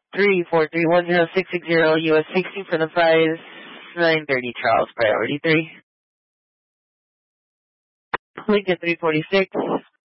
343-10660 US 16 for the price 930 Charles priority 3. Lincoln 346.